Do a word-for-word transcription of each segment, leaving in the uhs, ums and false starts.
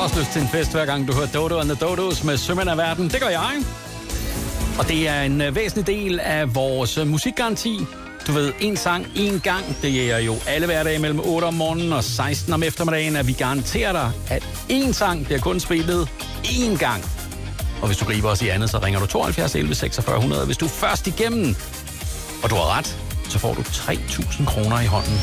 også lyst til en fest, hver gang du hører Dodo and the Dodos med Sømænd af Verden. Det gør jeg. Og det er en væsentlig del af vores musikgaranti. Du ved, en sang, en gang. Det er jo alle hverdage mellem otte om morgenen og seksten om eftermiddagen, at vi garanterer dig, at én sang bliver kun spillet én gang. Og hvis du griber os i andet, så ringer du tooghalvfjerds elleve seksogfyrre hundrede. Hvis du er først igennem, og du har ret, så får du tre tusind kroner i hånden.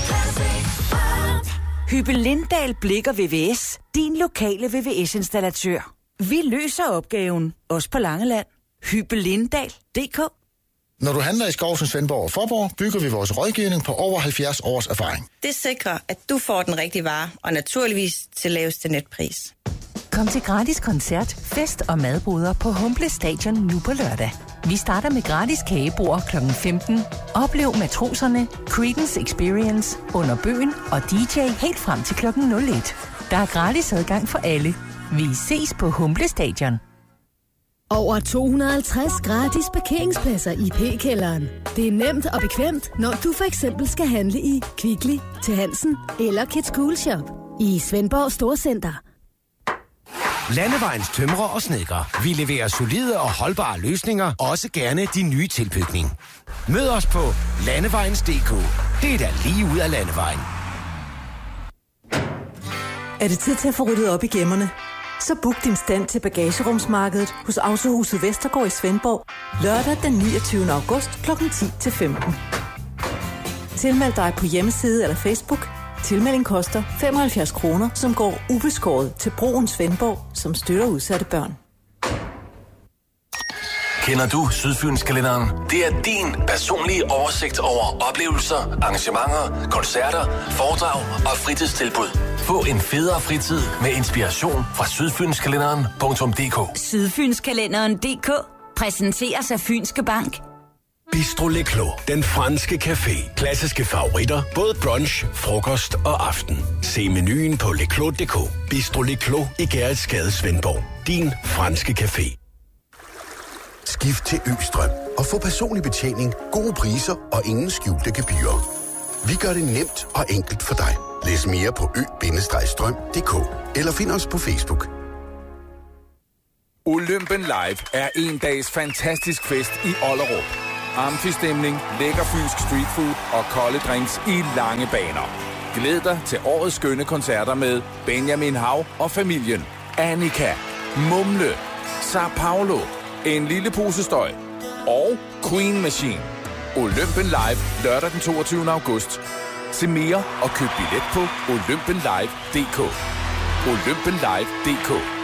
Hyppe Lindahl Blicher V V S. Din lokale V V S-installatør. Vi løser opgaven. Også på Langeland. Hyppe Lindahl punktum d k. Når du handler i Skovsen, Svendborg og Forborg, bygger vi vores rådgivning på over halvfjerds års erfaring. Det sikrer, at du får den rigtige vare, og naturligvis til laveste netpris. Kom til gratis koncert, fest og madboder på Humble Stadion nu på lørdag. Vi starter med gratis kagebord klokken femten. Oplev Matroserne, Creedence Experience, Under Bøgen og D J helt frem til klokken nul et. Der er gratis adgang for alle. Vi ses på Humble Stadion. Over to hundrede og halvtreds gratis parkeringspladser i P-kælderen. Det er nemt og bekvemt, når du for eksempel skal handle i Kvickly, til Hansen eller Kids Cool Shop i Svendborg Storcenter. Landevejens tømrer og snedker. Vi leverer solide og holdbare løsninger, også gerne din nye tilbygning. Mød os på landevejens punktum d k. Det er da lige ud af Landevejen. Er det tid til at få ryddet op i gemmerne? Så book din stand til bagagerumsmarkedet hos Autohuset Vestergaard i Svendborg lørdag den niogtyvende august klokken ti til femten. Tilmeld dig på hjemmeside eller Facebook. Tilmelding koster femoghalvfjerds kroner, som går ubeskåret til Broen Svendborg, som støtter udsatte børn. Kender du Sydfynskalenderen? Det er din personlige oversigt over oplevelser, arrangementer, koncerter, foredrag og fritidstilbud. Få en federe fritid med inspiration fra sydfynskalenderen punktum d k. Sydfynskalenderen punktum d k præsenteres af Fynske Bank. Bistro Le Clos, den franske café. Klassiske favoritter, både brunch, frokost og aften. Se menuen på leclos punktum d k. Bistro Le Clos i Gerritsgade, Svendborg. Din franske café. Skift til Østrøm og få personlig betjening, gode priser og ingen skjulte gebyrer. Vi gør det nemt og enkelt for dig. Læs mere på ø bindestreg strøm punktum d k eller find os på Facebook. Olympen Live er en dags fantastisk fest i Ollerup. Amfistemning, lækker fynsk streetfood og kolde drinks i lange baner. Glæd dig til årets skønne koncerter med Benjamin Hav og familien, Annika, Mumle, Sao Paulo, En lille pose støj og Queen Machine. Olympen Live lørdag den toogtyvende august. Se mere og køb billet på olympen live punktum d k. olympen live punktum d k.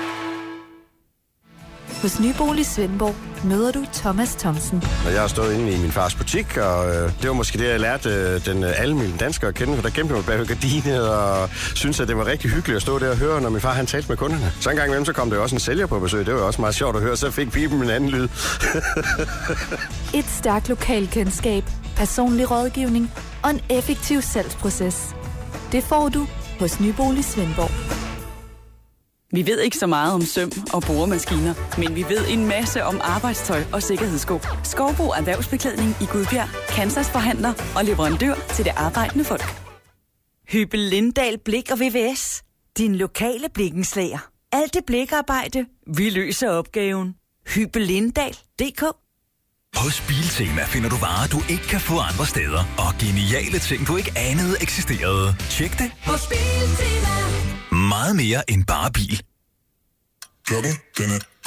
Hos Nybolig Svendborg møder du Thomas Thomsen. Jeg har stået inde i min fars butik, og øh, det var måske det, jeg lærte øh, den øh, almindelige dansker at kende, for der gemte mig bag gardinet, og synes at det var rigtig hyggeligt at stå der og høre, når min far han talte med kunderne. Så en gang imellem, så kom der også en sælger på besøg. Det var også meget sjovt at høre, så fik pipen en anden lyd. Et stærkt lokalkendskab, personlig rådgivning og en effektiv salgsproces. Det får du hos Nybolig Svendborg. Vi ved ikke så meget om søm og boremaskiner, men vi ved en masse om arbejdstøj og sikkerhedssko. Skovbo Erhvervsbeklædning i Gudbjerg, Kansas forhandler og leverandør til det arbejdende folk. Hyppe Lindahl Blicher V V S. Din lokale blikkenslager. Alt det blikarbejde, vi løser opgaven. Hyppe Lindahl punktum d k. Hos Biltema finder du varer, du ikke kan få andre steder, og geniale ting, du ikke anede eksisterede. Tjek det hos Biltema. Meget mere end bare bil. Klokken, den er